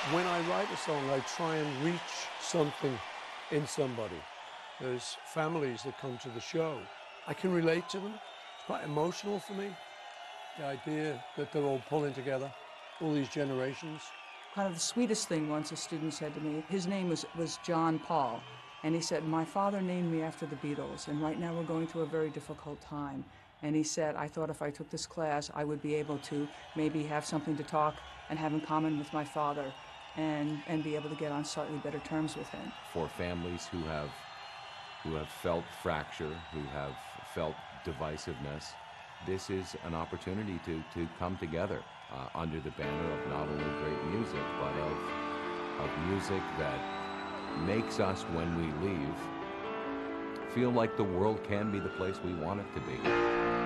When I write a song, I try and reach something in somebody. There's families that come to the show. I can relate to them. It's quite emotional for me, the idea that they're all pulling together, all these generations. Kind of the sweetest thing once a student said to me, his name was John Paul, and he said, my father named me after the Beatles, and right now we're going through a very difficult time. And he said, I thought if I took this class, I would be able to maybe have something to talk and have in common with my father and be able to get on slightly better terms with him. For families who have felt fracture, who have felt divisiveness, this is an opportunity to come together under the banner of not only great music, but of music that makes us, when we leave, feel like the world can be the place we want it to be.